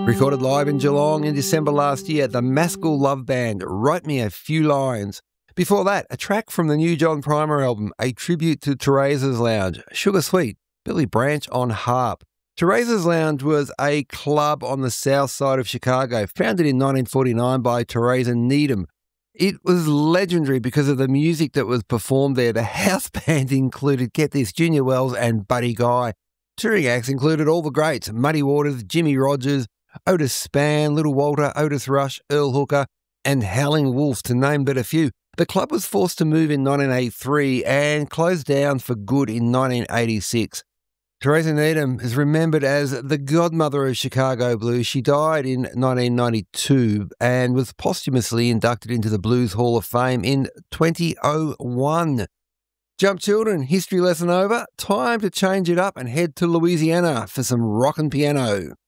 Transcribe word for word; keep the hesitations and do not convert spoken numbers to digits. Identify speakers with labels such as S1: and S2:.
S1: Recorded live in Geelong in December last year, the Maskell Love Band, Write Me a Few Lines. Before that, a track from the new John Primer album, a tribute to Teresa's Lounge, Sugar Sweet, Billy Branch on harp. Teresa's Lounge was a club on the south side of Chicago, founded in nineteen forty-nine by Teresa Needham. It was legendary because of the music that was performed there. The house band included, get this, Junior Wells and Buddy Guy. Touring acts included all the greats, Muddy Waters, Jimmy Rogers, Otis Spann, Little Walter, Otis Rush, Earl Hooker, and Howling Wolf, to name but a few. The club was forced to move in nineteen eighty-three and closed down for good in nineteen eighty-six. Teresa Needham is remembered as the godmother of Chicago blues. She died in nineteen ninety-two and was posthumously inducted into the Blues Hall of Fame in twenty oh one. Jump children, history lesson over. Time to change it up and head to Louisiana for some rockin' piano.